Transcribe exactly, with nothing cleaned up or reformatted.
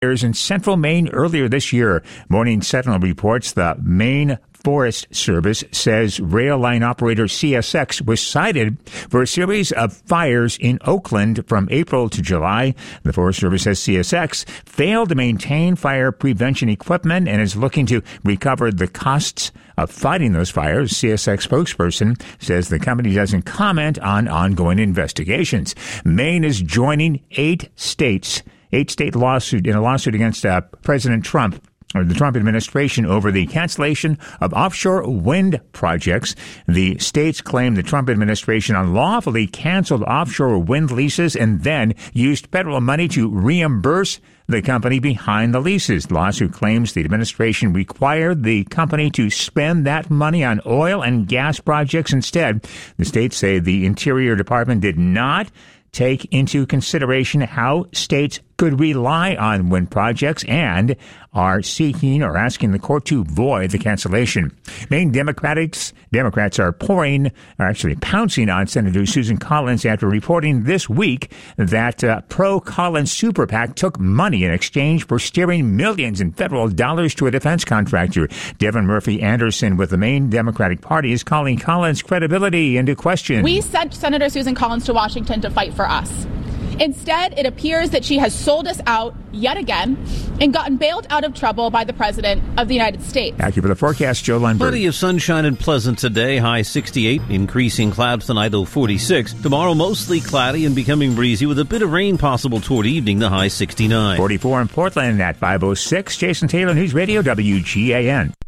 in central Maine earlier this year. Morning Sentinel reports the Maine Forest Service says rail line operator C S X was cited for a series of fires in Oakland from April to July. The Forest Service says C S X failed to maintain fire prevention equipment and is looking to recover the costs of fighting those fires. C S X spokesperson says the company doesn't comment on ongoing investigations. Maine is joining eight states, eight state lawsuit in a lawsuit against uh, President Trump or the Trump administration over the cancellation of offshore wind projects. The states claim the Trump administration unlawfully canceled offshore wind leases and then used federal money to reimburse the company behind the leases. The lawsuit claims the administration required the company to spend that money on oil and gas projects instead. The states say the Interior Department did not take into consideration how states could rely on wind projects and are seeking or asking the court to void the cancellation. Maine Democrats, Democrats are pouring, or actually pouncing on Senator Susan Collins after reporting this week that uh, pro-Collins super PAC took money in exchange for steering millions in federal dollars to a defense contractor. Devin Murphy Anderson with the Maine Democratic Party is calling Collins' credibility into question. We sent Senator Susan Collins to Washington to fight for us. Instead, it appears that she has sold us out yet again and gotten bailed out of trouble by the President of the United States. Thank you for the forecast, Joe Lundberg. Plenty of sunshine and pleasant today, high sixty-eight, increasing clouds tonight, low forty-six. Tomorrow, mostly cloudy and becoming breezy with a bit of rain possible toward evening, the high sixty-nine. forty-four in Portland at five oh six. Jason Taylor, News Radio, W G A N.